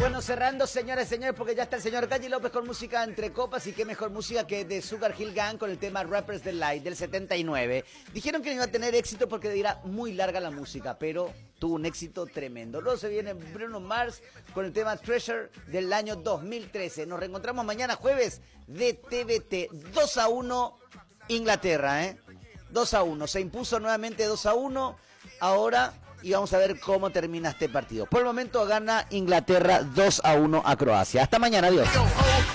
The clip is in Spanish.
Bueno, cerrando, señoras y señores, porque ya está el señor Calle López con música entre copas, y qué mejor música que de Sugar Hill Gang con el tema Rappers Delight del 79. Dijeron que no iba a tener éxito porque era muy larga la música, pero tuvo un éxito tremendo. Luego se viene Bruno Mars con el tema Treasure del año 2013. Nos reencontramos mañana jueves de TVT. 2-1 Inglaterra, 2-1. Se impuso nuevamente 2-1. Ahora... y vamos a ver cómo termina este partido. Por el momento gana Inglaterra 2-1 a Croacia. Hasta mañana, adiós.